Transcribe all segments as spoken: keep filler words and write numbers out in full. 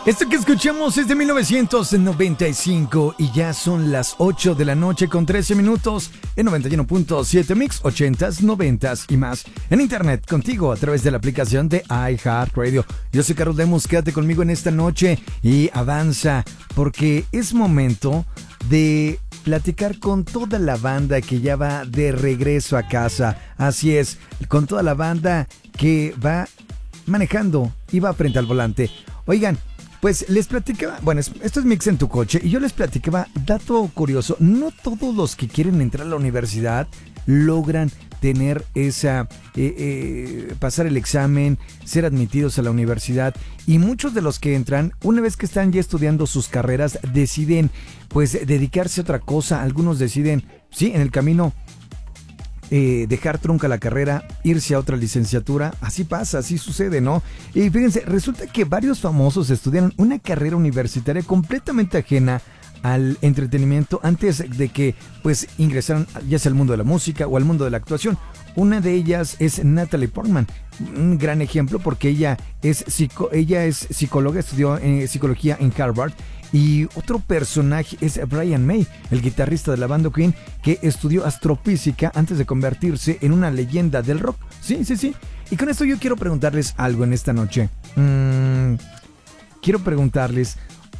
Esto que escuchamos es de mil novecientos noventa y cinco y ya son las ocho de la noche con trece minutos en noventa y uno punto siete Mix, ochentas, noventas y más. En internet, contigo a través de la aplicación de iHeartRadio. Yo soy Carlos Lemus, quédate conmigo en esta noche y avanza porque es momento de platicar con toda la banda que ya va de regreso a casa. Así es, con toda la banda que va manejando y va frente al volante. Oigan, pues les platicaba, bueno, esto es Mix en tu coche y yo les platicaba, dato curioso, no todos los que quieren entrar a la universidad logran tener esa, eh, eh, pasar el examen, ser admitidos a la universidad, y muchos de los que entran, una vez que están ya estudiando sus carreras, deciden pues dedicarse a otra cosa. Algunos deciden, sí, en el camino Eh, dejar trunca la carrera, irse a otra licenciatura. Así pasa, así sucede, ¿no? Y fíjense, resulta que varios famosos estudiaron una carrera universitaria completamente ajena al entretenimiento antes de que pues ingresaran ya sea al mundo de la música o al mundo de la actuación. Una de ellas es Natalie Portman, un gran ejemplo porque ella es, psico, ella es psicóloga, estudió eh, psicología en Harvard. Y otro personaje es Brian May, el guitarrista de la banda Queen, que estudió astrofísica antes de convertirse en una leyenda del rock. Sí, sí, sí. Y con esto yo quiero preguntarles algo en esta noche. Mm, quiero preguntarles,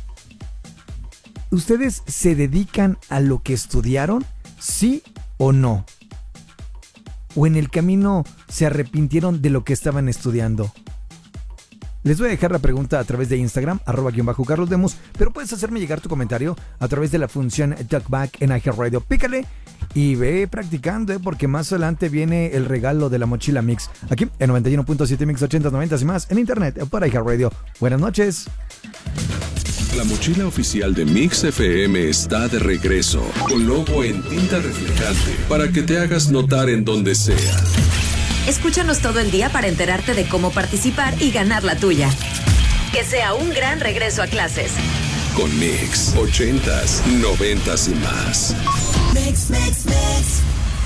¿ustedes se dedican a lo que estudiaron? ¿Sí o no? ¿O en el camino se arrepintieron de lo que estaban estudiando? Les voy a dejar la pregunta a través de Instagram, arroba guión bajo Carlos Lemus, pero puedes hacerme llegar tu comentario a través de la función Talkback en iHeartRadio. Pícale y ve practicando, ¿eh? Porque más adelante viene el regalo de la mochila Mix, aquí en noventa y uno punto siete Mix, ochenta, noventa y más, en internet para iHeartRadio. Buenas noches. La mochila oficial de Mix F M está de regreso, con logo en tinta reflejante, para que te hagas notar en donde sea. Escúchanos todo el día para enterarte de cómo participar y ganar la tuya. Que sea un gran regreso a clases. Con Mix, ochentas, noventas y más. Mix, mix, mix.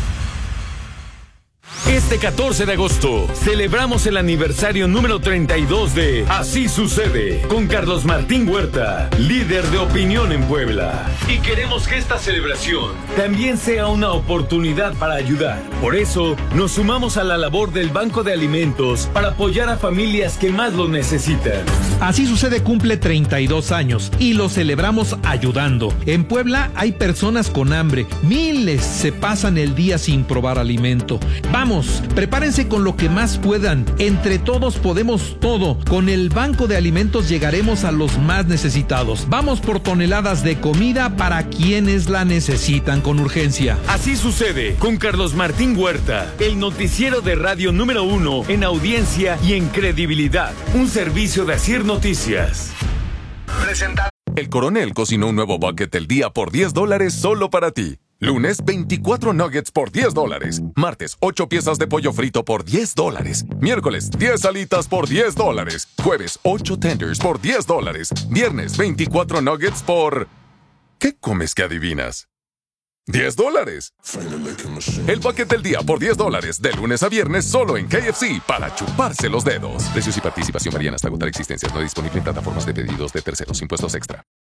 Este catorce de agosto celebramos el aniversario número treinta y dos de Así Sucede con Carlos Martín Huerta, líder de opinión en Puebla. Y queremos que esta celebración también sea una oportunidad para ayudar. Por eso nos sumamos a la labor del Banco de Alimentos para apoyar a familias que más lo necesitan. Así Sucede cumple treinta y dos años y lo celebramos ayudando. En Puebla hay personas con hambre, miles se pasan el día sin probar alimento. Vamos, prepárense con lo que más puedan. Entre todos podemos todo. Con el Banco de Alimentos llegaremos a los más necesitados. Vamos por toneladas de comida para quienes la necesitan con urgencia. Así Sucede con Carlos Martín Huerta, el noticiero de radio número uno en audiencia y en credibilidad. Un servicio de Asir Noticias. Presenta. El Coronel cocinó un nuevo bucket del día por diez dólares solo para ti. Lunes, veinticuatro nuggets por diez dólares. Martes, ocho piezas de pollo frito por diez dólares. Miércoles, diez alitas por diez dólares. Jueves, ocho tenders por diez dólares. Viernes, veinticuatro nuggets por... ¿Qué comes que adivinas? diez dólares. El bucket del día por diez dólares. De lunes a viernes solo en K F C para chuparse los dedos. Precios y participación varían hasta agotar existencias. No disponible en plataformas de pedidos de terceros. Impuestos extra.